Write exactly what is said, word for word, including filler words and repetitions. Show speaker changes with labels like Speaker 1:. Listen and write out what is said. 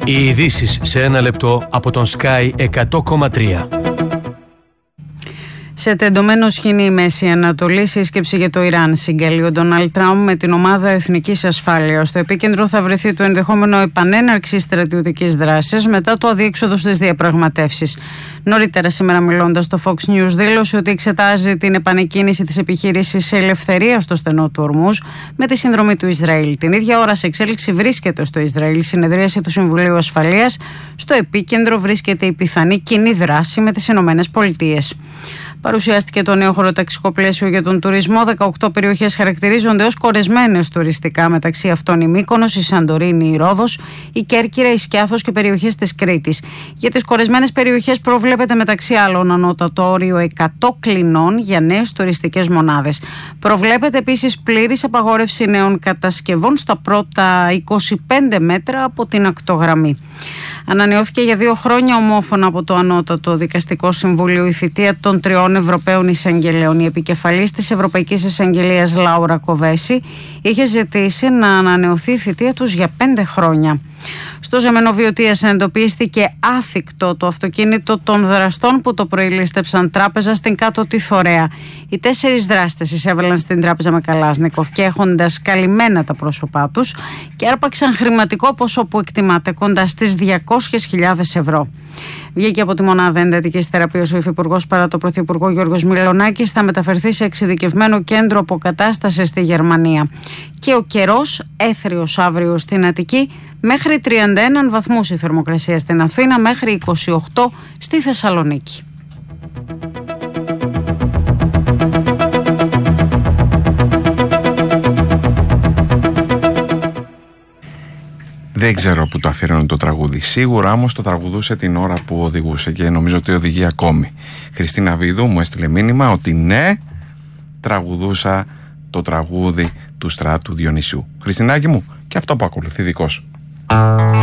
Speaker 1: Οι ειδήσεις σε ένα λεπτό από τον Sky εκατό κόμμα τρία.
Speaker 2: Σε τεντωμένο σχοινί η Μέση Ανατολή, σύσκεψη για το Ιράν. Συγκαλεί ο Ντόναλντ Τραμπ με την ομάδα Εθνικής Ασφάλειας. Στο επίκεντρο θα βρεθεί το ενδεχόμενο επανέναρξη στρατιωτικής δράσης μετά το αδιέξοδο στις διαπραγματεύσεις. Νωρίτερα σήμερα, μιλώντας στο Fox News, δήλωσε ότι εξετάζει την επανεκκίνηση της επιχείρησης ελευθερίας στο στενό του Ορμούζ με τη συνδρομή του Ισραήλ. Την ίδια ώρα, σε εξέλιξη βρίσκεται στο Ισραήλ συνεδρίαση του Συμβουλίου Ασφαλείας. Στο επίκεντρο βρίσκεται η πιθανή κοινή δράση με τις Ηνωμένες Πολιτείες. Παρουσιάστηκε το νέο χωροταξικό πλαίσιο για τον τουρισμό. δεκαοκτώ περιοχές χαρακτηρίζονται ως κορεσμένες τουριστικά, μεταξύ αυτών η Μύκονος, η Σαντορίνη, η Ρόδος, η Κέρκυρα, η Σκιάθος και περιοχές της Κρήτης. Για τις κορεσμένες περιοχές προβλέπεται μεταξύ άλλων ανώτατο όριο εκατό κλινών για νέες τουριστικές μονάδες. Προβλέπεται επίσης πλήρης απαγόρευση νέων κατασκευών στα πρώτα είκοσι πέντε μέτρα από την ακτογραμμή. Ανανεώθηκε για δύο χρόνια ομόφωνα από το Ανώτατο Δικαστικό Συμβούλιο η θητεία των τριών Ευρωπαίων Εισαγγελέων. Η επικεφαλής της Ευρωπαϊκής Εισαγγελίας, Λάουρα Κοβέση, είχε ζητήσει να ανανεωθεί η θητεία τους για πέντε χρόνια. Στο Ζεμενοβείο Τίας εντοπίστηκε άθικτο το αυτοκίνητο των δραστών που το πρωί λίστεψαν τράπεζα στην Κάτω τη Θωρέα. Οι τέσσερις δράστες εισέβαλαν στην τράπεζα με Καλάσνικοφ και έχοντας καλυμμένα τα πρόσωπά τους και άρπαξαν χρηματικό ποσό που εκτιμάται κοντά στις διακόσιες χιλιάδες ευρώ. Βγήκε από τη μονάδα εντατικής θεραπείας ο Υφυπουργός παρά το Πρωθυπουργό Γιώργος Μιλονάκης, θα μεταφερθεί σε εξειδικευμένο κέντρο αποκατάστασης στη Γερμανία. Και ο καιρός έθριος αύριο στην Αττική, μέχρι τριάντα ένα βαθμούς η θερμοκρασία στην Αθήνα, μέχρι είκοσι οκτώ στη Θεσσαλονίκη.
Speaker 3: Δεν ξέρω που το αφιερώνει το τραγούδι. Σίγουρα όμως το τραγουδούσε την ώρα που οδηγούσε και νομίζω ότι οδηγεί ακόμη. Χριστίνα Βίδου μου έστειλε μήνυμα ότι ναι, τραγουδούσα το τραγούδι του Στράτου Διονυσίου. Χριστινάκη μου, και αυτό που ακολουθεί δικό σου.